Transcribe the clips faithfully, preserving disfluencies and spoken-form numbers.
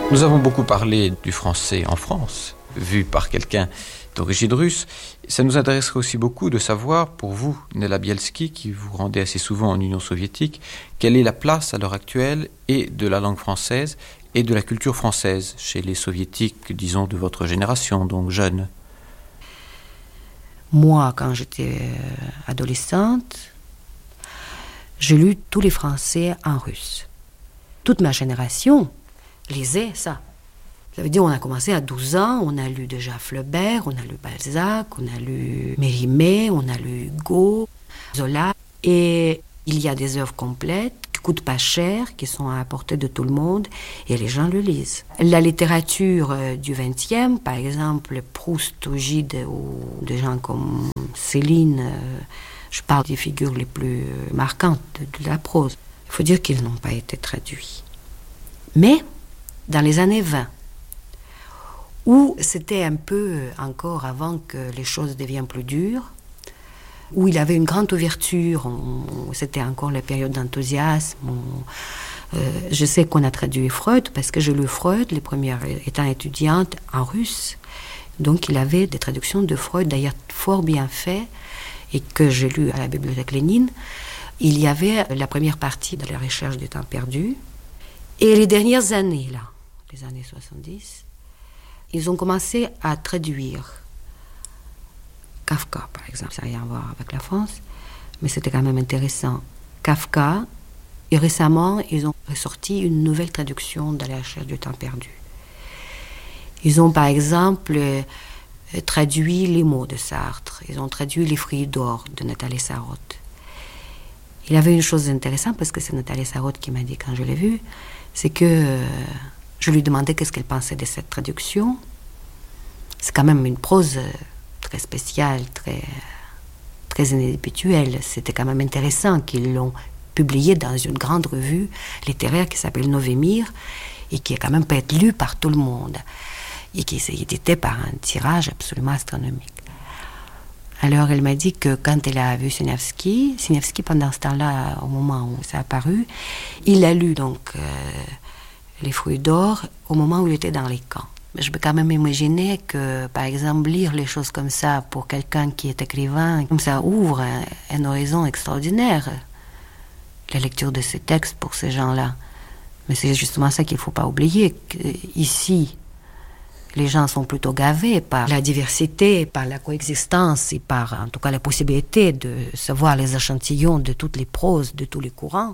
Nous avons beaucoup parlé du français en France, vu par quelqu'un d'origine russe. Ça nous intéresserait aussi beaucoup de savoir, pour vous, Nella Bielski, qui vous rendez assez souvent en Union soviétique, quelle est la place à l'heure actuelle et de la langue française et de la culture française chez les soviétiques, disons, de votre génération, donc jeunes. Moi, quand j'étais adolescente, j'ai lu tous les Français en russe. Toute ma génération lisait ça. Ça veut dire qu'on a commencé à douze ans, on a lu déjà Flaubert, on a lu Balzac, on a lu Mérimée, on a lu Hugo, Zola. Et il y a des œuvres complètes qui ne coûtent pas cher, qui sont à la portée de tout le monde, et les gens le lisent. La littérature du vingtième, par exemple, Proust ou Gide, ou des gens comme Céline, je parle des figures les plus marquantes de, de la prose. Il faut dire qu'ils n'ont pas été traduits. Mais, dans les années vingt, où c'était un peu encore avant que les choses deviennent plus dures, où il y avait une grande ouverture, on, c'était encore la période d'enthousiasme. On, euh, je sais qu'on a traduit Freud, parce que j'ai lu Freud, les premières étant étudiante, en russe. Donc il avait des traductions de Freud, d'ailleurs fort bien faites, et que j'ai lu à la bibliothèque Lénine. Il y avait la première partie de la recherche du temps perdu. Et les dernières années, là, les années soixante-dix, ils ont commencé à traduire Kafka, par exemple. Ça n'a rien à voir avec la France, mais c'était quand même intéressant. Kafka, et récemment, ils ont ressorti une nouvelle traduction de la recherche du temps perdu. Ils ont, par exemple, euh, traduit les mots de Sartre. Ils ont traduit Les fruits d'or de Nathalie Sarraute. Il y avait une chose intéressante, parce que c'est Nathalie Sarraute qui m'a dit quand je l'ai vue, c'est que euh, je lui demandais qu'est-ce qu'elle pensait de cette traduction. C'est quand même une prose très spéciale, très, très inhabituelle. C'était quand même intéressant qu'ils l'ont publiée dans une grande revue littéraire qui s'appelle Novemir et qui est quand même pas être lue par tout le monde et qui s'est éditée par un tirage absolument astronomique. Alors elle m'a dit que quand elle a vu Siniavski, Siniavski pendant ce temps-là, au moment où ça a apparu, il a lu donc euh, Les fruits d'or au moment où il était dans les camps. Mais je peux quand même imaginer que, par exemple, lire les choses comme ça pour quelqu'un qui est écrivain, comme ça ouvre un, un horizon extraordinaire, la lecture de ces textes pour ces gens-là. Mais c'est justement ça qu'il ne faut pas oublier, qu'ici, les gens sont plutôt gavés par la diversité, par la coexistence et par, en tout cas, la possibilité de savoir les échantillons de toutes les proses, de tous les courants.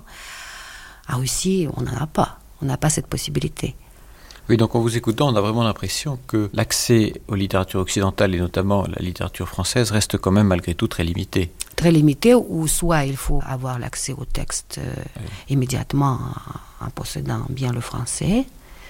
En Russie, on n'en a pas. On n'a pas cette possibilité. Oui, donc en vous écoutant, on a vraiment l'impression que l'accès aux littératures occidentales et notamment la littérature française reste quand même malgré tout très limité. Très limité, ou soit il faut avoir l'accès au texte euh, oui. immédiatement en, en possédant bien le français,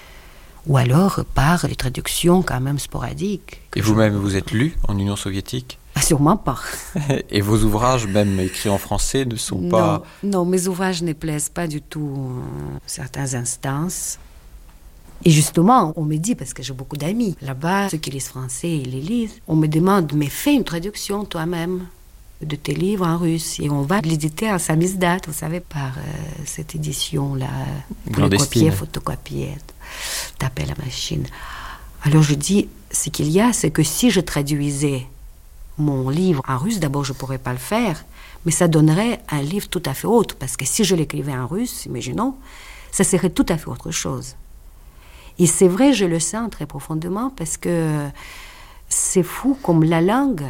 ou alors par les traductions quand même sporadiques. Et vous-même, je... vous êtes lu en Union soviétique ? Ah, sûrement pas. Et vos ouvrages, même écrits en français, ne sont non, pas... Non, mes ouvrages ne plaisent pas du tout euh, certaines instances. Et justement, on me dit, parce que j'ai beaucoup d'amis là-bas, ceux qui lisent français, ils les lisent, on me demande, mais fais une traduction toi-même de tes livres en russe. Et on va l'éditer à samizdat, vous savez, par euh, cette édition-là, pour les copier, photocopier, taper la machine. Alors je dis, ce qu'il y a, c'est que si je traduisais mon livre en russe, d'abord je ne pourrais pas le faire, mais ça donnerait un livre tout à fait autre, parce que si je l'écrivais en russe, imaginons, ça serait tout à fait autre chose. Et c'est vrai, je le sens très profondément, parce que c'est fou comme la langue,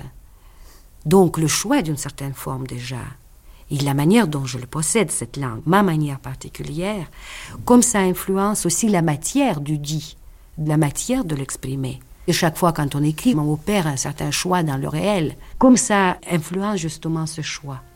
donc le choix d'une certaine forme déjà, et la manière dont je le possède, cette langue, ma manière particulière, comme ça influence aussi la matière du dit, la matière de l'exprimer. Et chaque fois quand on écrit, on opère un certain choix dans le réel, comme ça influence justement ce choix.